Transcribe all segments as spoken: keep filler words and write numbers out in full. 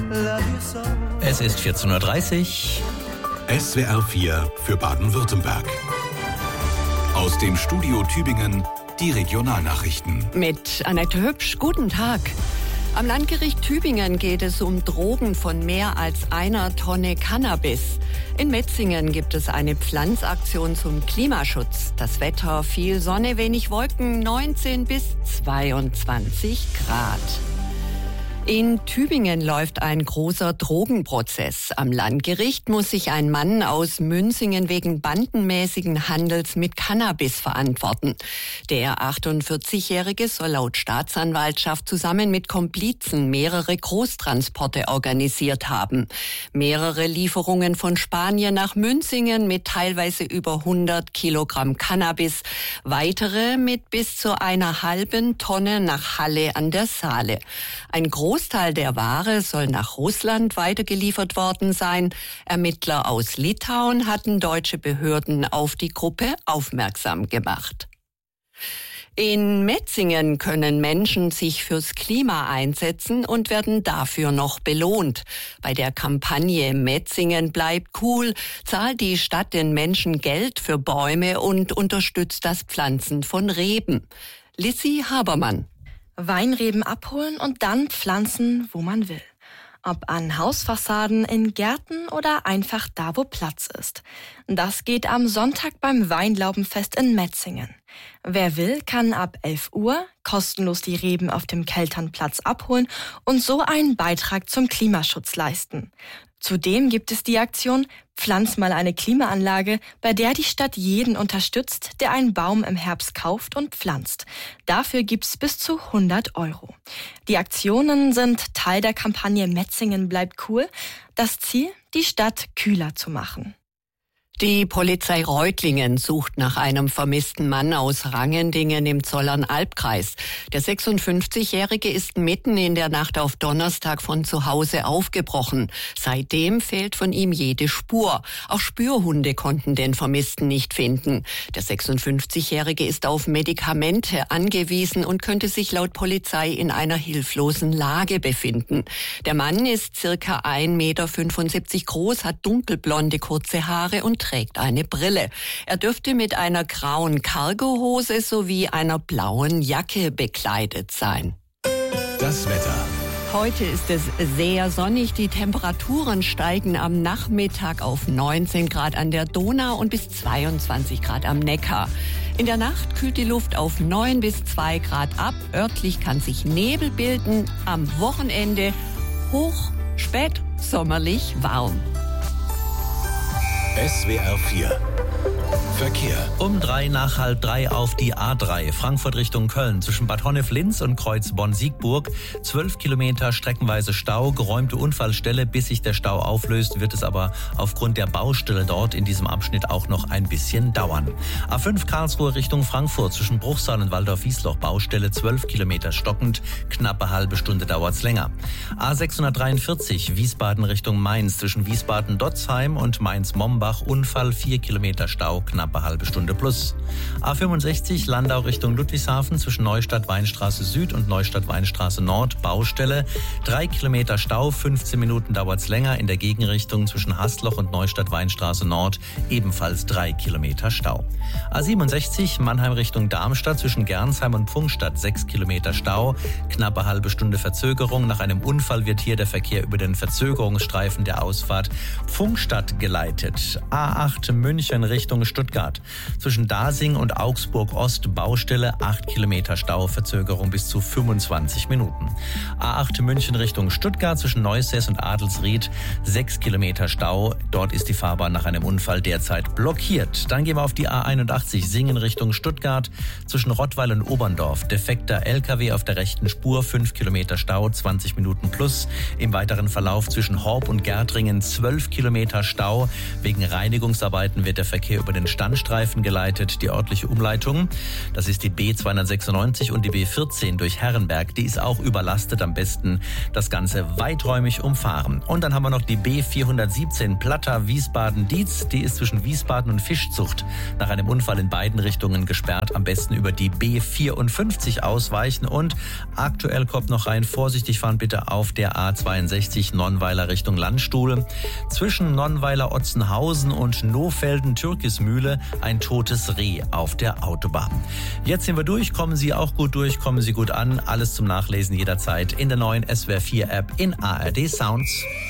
Es ist vierzehn Uhr dreißig. S W R vier für Baden-Württemberg. Aus dem Studio Tübingen die Regionalnachrichten. Mit Annette Hübsch, guten Tag. Am Landgericht Tübingen geht es um Drogen von mehr als einer Tonne Cannabis. In Metzingen gibt es eine Pflanzaktion zum Klimaschutz. Das Wetter, viel Sonne, wenig Wolken, neunzehn bis zweiundzwanzig Grad. In Tübingen läuft ein großer Drogenprozess. Am Landgericht muss sich ein Mann aus Münzingen wegen bandenmäßigen Handels mit Cannabis verantworten. Der achtundvierzigjährige soll laut Staatsanwaltschaft zusammen mit Komplizen mehrere Großtransporte organisiert haben. Mehrere Lieferungen von Spanien nach Münzingen mit teilweise über hundert Kilogramm Cannabis. Weitere mit bis zu einer halben Tonne nach Halle an der Saale. Ein Großteil der Ware soll nach Russland weitergeliefert worden sein. Ermittler aus Litauen hatten deutsche Behörden auf die Gruppe aufmerksam gemacht. In Metzingen können Menschen sich fürs Klima einsetzen und werden dafür noch belohnt. Bei der Kampagne Metzingen bleibt cool zahlt die Stadt den Menschen Geld für Bäume und unterstützt das Pflanzen von Reben. Lissi Habermann. Weinreben abholen und dann pflanzen, wo man will. Ob an Hausfassaden, in Gärten oder einfach da, wo Platz ist. Das geht am Sonntag beim Weinlaubenfest in Metzingen. Wer will, kann ab elf Uhr kostenlos die Reben auf dem Kelternplatz abholen und so einen Beitrag zum Klimaschutz leisten. Zudem gibt es die Aktion Pflanz mal eine Klimaanlage, bei der die Stadt jeden unterstützt, der einen Baum im Herbst kauft und pflanzt. Dafür gibt's bis zu hundert Euro. Die Aktionen sind Teil der Kampagne Metzingen bleibt cool. Das Ziel, die Stadt kühler zu machen. Die Polizei Reutlingen sucht nach einem vermissten Mann aus Rangendingen im Zollern-Albkreis. Der sechsundfünfzigjährige ist mitten in der Nacht auf Donnerstag von zu Hause aufgebrochen. Seitdem fehlt von ihm jede Spur. Auch Spürhunde konnten den Vermissten nicht finden. Der sechsundfünfzigjährige ist auf Medikamente angewiesen und könnte sich laut Polizei in einer hilflosen Lage befinden. Der Mann ist circa ein Meter fünfundsiebzig groß, hat dunkelblonde kurze Haare und trägt eine Brille. Er dürfte mit einer grauen Cargohose sowie einer blauen Jacke bekleidet sein. Das Wetter. Heute ist es sehr sonnig. Die Temperaturen steigen am Nachmittag auf neunzehn Grad an der Donau und bis zweiundzwanzig Grad am Neckar. In der Nacht kühlt die Luft auf neun bis zwei Grad ab. Örtlich kann sich Nebel bilden. Am Wochenende hoch, spät, sommerlich warm. S W R vier Verkehr. Um drei nach halb drei auf die A drei, Frankfurt Richtung Köln, zwischen Bad Honnef-Linz und Kreuz Bonn-Siegburg. Zwölf Kilometer streckenweise Stau, geräumte Unfallstelle. Bis sich der Stau auflöst, wird es aber aufgrund der Baustelle dort in diesem Abschnitt auch noch ein bisschen dauern. A fünf Karlsruhe Richtung Frankfurt, zwischen Bruchsal und Waldorf-Wiesloch, Baustelle, zwölf Kilometer stockend, knappe halbe Stunde dauert's länger. A sechshundertdreiundvierzig, Wiesbaden Richtung Mainz, zwischen Wiesbaden-Dotzheim und Mainz-Mombach, Unfall, vier Kilometer Stau, knappe halbe Stunde plus. A fünfundsechzig Landau Richtung Ludwigshafen, zwischen Neustadt-Weinstraße Süd und Neustadt-Weinstraße Nord, Baustelle. Drei Kilometer Stau, fünfzehn Minuten dauert's länger. In der Gegenrichtung zwischen Hastloch und Neustadt-Weinstraße Nord ebenfalls drei Kilometer Stau. A siebenundsechzig Mannheim Richtung Darmstadt, zwischen Gernsheim und Pfungstadt sechs Kilometer Stau, knappe halbe Stunde Verzögerung. Nach einem Unfall wird hier der Verkehr über den Verzögerungsstreifen der Ausfahrt Pfungstadt geleitet. A acht München Richtung Stuttgart. Zwischen Dasing und Augsburg Ost, Baustelle, acht Kilometer Stau, Verzögerung bis zu fünfundzwanzig Minuten. A acht München Richtung Stuttgart, zwischen Neusäß und Adelsried, sechs Kilometer Stau. Dort ist die Fahrbahn nach einem Unfall derzeit blockiert. Dann gehen wir auf die A einundachtzig Singen Richtung Stuttgart, zwischen Rottweil und Oberndorf. Defekter L K W auf der rechten Spur, fünf Kilometer Stau, zwanzig Minuten plus. Im weiteren Verlauf zwischen Horb und Gärtringen zwölf Kilometer Stau. Wegen Reinigungsarbeiten wird der Verkehr über den Stein Standstreifen geleitet, die örtliche Umleitung. Das ist die B zweihundertsechsundneunzig und die B vierzehn durch Herrenberg. Die ist auch überlastet, am besten das Ganze weiträumig umfahren. Und dann haben wir noch die B vierhundertsiebzehn Plata Wiesbaden-Dietz. Die ist zwischen Wiesbaden und Fischzucht nach einem Unfall in beiden Richtungen gesperrt. Am besten über die B vierundfünfzig ausweichen. Und aktuell kommt noch rein, vorsichtig fahren bitte auf der A zweiundsechzig Nonnweiler Richtung Landstuhl. Zwischen Nonnweiler Otzenhausen und Nohfelden-Türkismühle ein totes Reh auf der Autobahn. Jetzt sind wir durch, kommen Sie auch gut durch, kommen Sie gut an. Alles zum Nachlesen jederzeit in der neuen S W R vier App in A R D Sounds.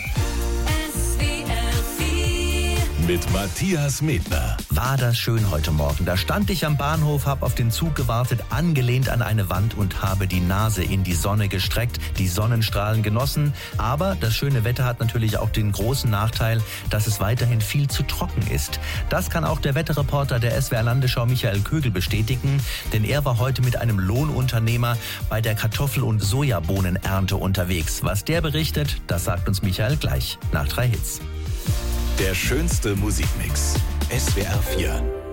Mit Matthias Medner. War das schön heute Morgen. Da stand ich am Bahnhof, habe auf den Zug gewartet, angelehnt an eine Wand und habe die Nase in die Sonne gestreckt, die Sonnenstrahlen genossen. Aber das schöne Wetter hat natürlich auch den großen Nachteil, dass es weiterhin viel zu trocken ist. Das kann auch der Wetterreporter der S W R Landesschau Michael Kögel bestätigen, denn er war heute mit einem Lohnunternehmer bei der Kartoffel- und Sojabohnenernte unterwegs. Was der berichtet, das sagt uns Michael gleich nach drei Hits. Der schönste Musikmix. S W R vier.